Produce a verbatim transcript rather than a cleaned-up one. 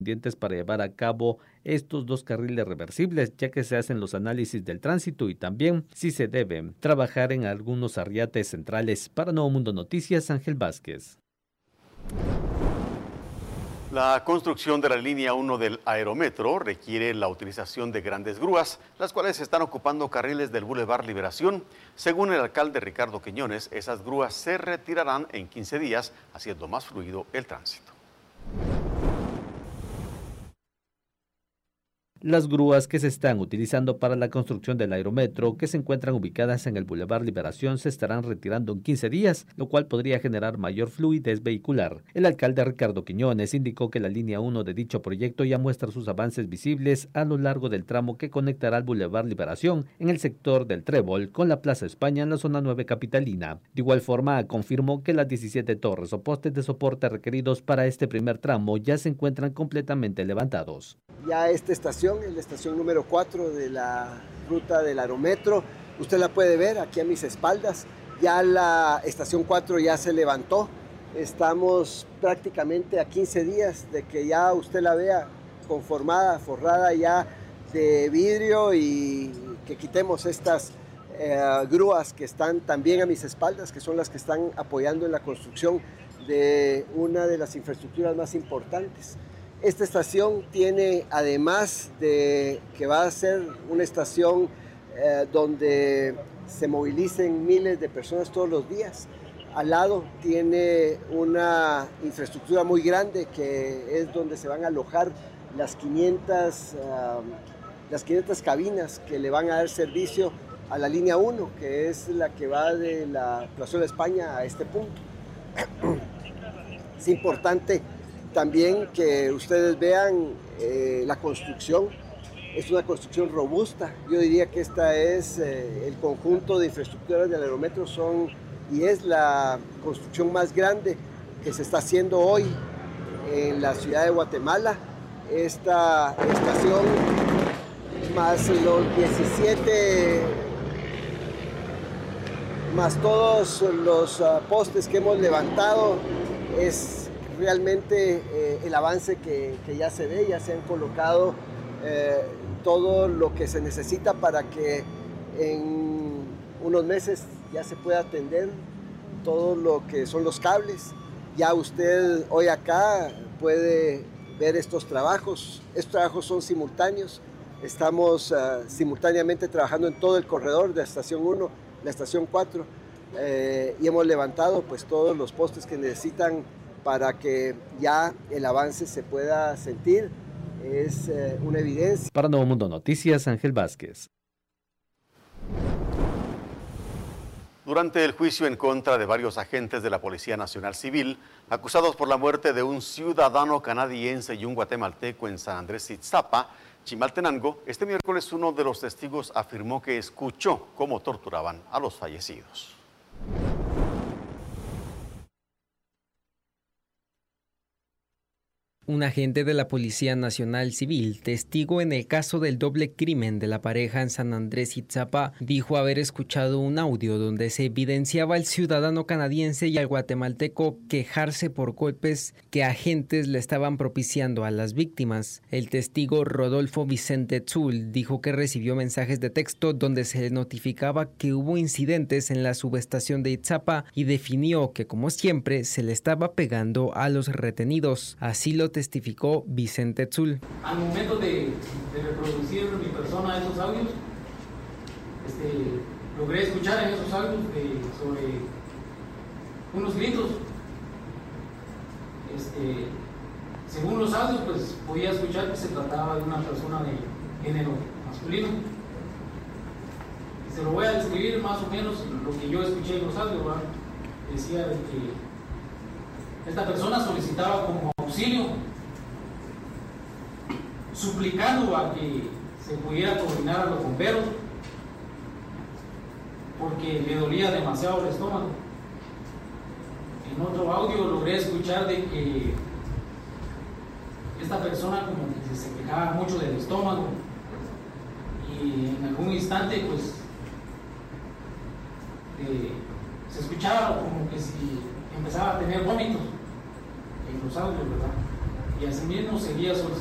Dientes para llevar a cabo estos dos carriles reversibles, ya que se hacen los análisis del tránsito y también si se debe trabajar en algunos arriates centrales. Para Nuevo Mundo Noticias, Ángel Vázquez. La construcción de la línea uno del Aerometro requiere la utilización de grandes grúas, las cuales están ocupando carriles del Boulevard Liberación. Según el alcalde Ricardo Quiñones, esas grúas se retirarán en quince días, haciendo más fluido el tránsito. Las grúas que se están utilizando para la construcción del Aerometro, que se encuentran ubicadas en el Boulevard Liberación, se estarán retirando en quince días, lo cual podría generar mayor fluidez vehicular. El alcalde Ricardo Quiñones indicó que la línea uno de dicho proyecto ya muestra sus avances visibles a lo largo del tramo que conectará al Boulevard Liberación en el sector del Trébol con la Plaza España en la zona nueve capitalina. De igual forma, confirmó que las diecisiete torres o postes de soporte requeridos para este primer tramo ya se encuentran completamente levantados. Ya esta estación es la estación número cuatro de la ruta del Aerometro. Usted la puede ver aquí a mis espaldas. Ya la estación cuatro ya se levantó. Estamos prácticamente a quince días de que ya usted la vea conformada, forrada ya de vidrio y que quitemos estas eh, grúas que están también a mis espaldas, que son las que están apoyando en la construcción de una de las infraestructuras más importantes. Esta estación tiene, además de que va a ser una estación eh, donde se movilicen miles de personas todos los días, al lado tiene una infraestructura muy grande que es donde se van a alojar las quinientas, uh, las quinientas cabinas que le van a dar servicio a la línea uno, que es la que va de la Plazuela España a este punto. Es importante también que ustedes vean eh, la construcción. Es una construcción robusta. Yo diría que esta es eh, el conjunto de infraestructuras del Aerometro son y es la construcción más grande que se está haciendo hoy en la ciudad de Guatemala. Esta estación más los diecisiete, más todos los uh, postes que hemos levantado, es realmente eh, el avance que, que ya se ve. Ya se han colocado eh, todo lo que se necesita para que en unos meses ya se pueda atender todo lo que son los cables. Ya usted hoy acá puede ver estos trabajos. Estos trabajos son simultáneos. Estamos uh, simultáneamente trabajando en todo el corredor de la estación uno, la estación cuatro, eh, y hemos levantado pues todos los postes que necesitan para que ya el avance se pueda sentir. Es eh, una evidencia. Para Nuevo Mundo Noticias, Ángel Vázquez. Durante el juicio en contra de varios agentes de la Policía Nacional Civil, acusados por la muerte de un ciudadano canadiense y un guatemalteco en San Andrés Itzapa, Chimaltenango, este miércoles uno de los testigos afirmó que escuchó cómo torturaban a los fallecidos. Un agente de la Policía Nacional Civil, testigo en el caso del doble crimen de la pareja en San Andrés Itzapa, dijo haber escuchado un audio donde se evidenciaba al ciudadano canadiense y al guatemalteco quejarse por golpes que agentes le estaban propiciando a las víctimas. El testigo Rodolfo Vicente Tzul dijo que recibió mensajes de texto donde se le notificaba que hubo incidentes en la subestación de Itzapa y definió que, como siempre, se le estaba pegando a los retenidos. Así lo testificó Vicente Tzul. Al momento de, de reproducir mi persona esos audios, este, logré escuchar en esos audios eh, sobre unos gritos. Este, según los audios, pues podía escuchar que se trataba de una persona de género masculino. Y se lo voy a describir más o menos lo que yo escuché en los audios, ¿verdad? Decía de que esta persona solicitaba como auxilio, suplicando a que se pudiera coordinar a los bomberos porque le dolía demasiado el estómago. En otro audio logré escuchar de que esta persona como que se quejaba mucho del estómago y en algún instante pues eh, se escuchaba como que si empezaba a tener vómitos en los audios, ¿verdad? y asimismo seguía solicitando